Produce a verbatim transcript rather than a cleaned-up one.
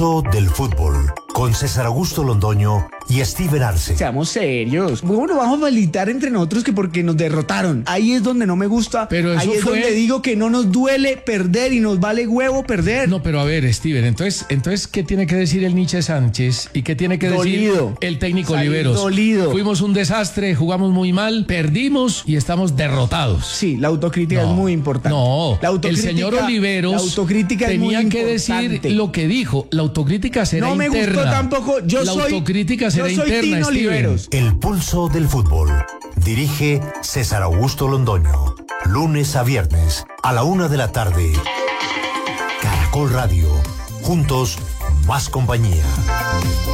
Del fútbol, con César Augusto Londoño y Steven Arce. Seamos serios. Bueno, vamos a militar entre nosotros que porque nos derrotaron. Ahí es donde no me gusta. Pero eso Ahí es fue... donde digo que no nos duele perder y nos vale huevo perder. No, pero a ver, Steven, entonces, entonces ¿qué tiene que decir el Nietzsche Sánchez? ¿Y qué tiene que Dolido. decir el técnico Salir Oliveros? dolido. Fuimos un desastre, jugamos muy mal, perdimos y estamos derrotados. Sí, la autocrítica No, es muy importante. No, la el señor Oliveros la autocrítica tenía es muy que importante. decir lo que dijo. La autocrítica será no me interna. gustó tampoco. Yo la soy, autocrítica será yo soy interna, Tino Steven. Oliveros. El pulso del fútbol. Dirige César Augusto Londoño. Lunes a viernes a la una de la tarde. Caracol Radio. Juntos, más compañía.